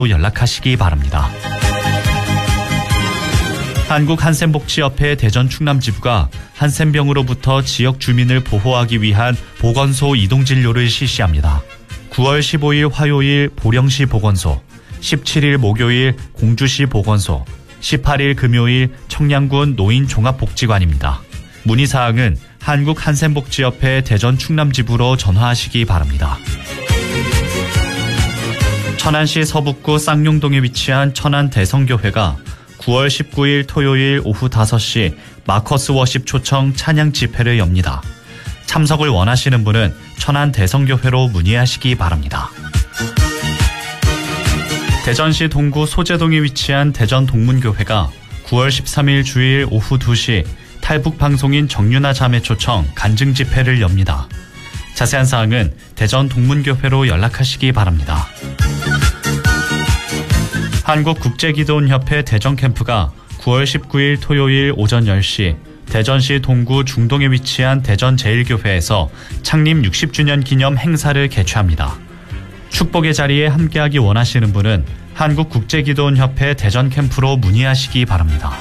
연락하시기 바랍니다. 한국한센복지협회 대전 충남지부가 한센병으로부터 지역 주민을 보호하기 위한 보건소 이동진료를 실시합니다. 9월 15일 화요일 보령시 보건소, 17일 목요일 공주시 보건소, 18일 금요일 청량군 노인종합복지관입니다. 문의사항은 한국한센복지협회 대전 충남지부로 전화하시기 바랍니다. 천안시 서북구 쌍용동에 위치한 천안대성교회가 9월 19일 토요일 오후 5시 마커스 워십 초청 찬양 집회를 엽니다. 참석을 원하시는 분은 천안대성교회로 문의하시기 바랍니다. 대전시 동구 소재동에 위치한 대전동문교회가 9월 13일 주일 오후 2시 탈북방송인 정윤아 자매 초청 간증 집회를 엽니다. 자세한 사항은 대전동문교회로 연락하시기 바랍니다. 한국국제기도원협회 대전캠프가 9월 19일 토요일 오전 10시 대전시 동구 중동에 위치한 대전제일교회에서 창립 60주년 기념 행사를 개최합니다. 축복의 자리에 함께하기 원하시는 분은 한국국제기도원협회 대전캠프로 문의하시기 바랍니다.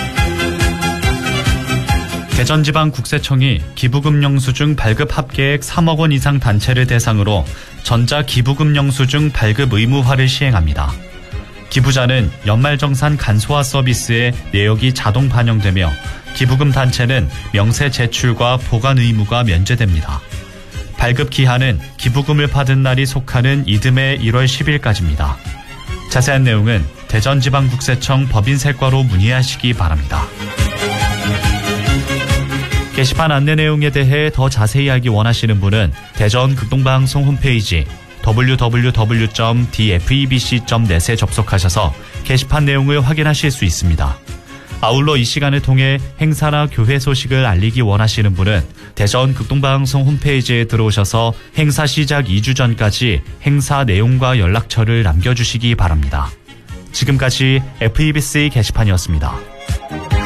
대전지방국세청이 기부금 영수증 발급 합계액 3억 원 이상 단체를 대상으로 전자기부금 영수증 발급 의무화를 시행합니다. 기부자는 연말정산 간소화 서비스에 내역이 자동 반영되며 기부금 단체는 명세 제출과 보관 의무가 면제됩니다. 발급 기한은 기부금을 받은 날이 속하는 이듬해 1월 10일까지입니다. 자세한 내용은 대전지방국세청 법인세과로 문의하시기 바랍니다. 게시판 안내 내용에 대해 더 자세히 알기 원하시는 분은 대전 극동방송 홈페이지 www.dfebc.net에 접속하셔서 게시판 내용을 확인하실 수 있습니다. 아울러 이 시간을 통해 행사나 교회 소식을 알리기 원하시는 분은 대전 극동방송 홈페이지에 들어오셔서 행사 시작 2주 전까지 행사 내용과 연락처를 남겨주시기 바랍니다. 지금까지 FEBC 게시판이었습니다.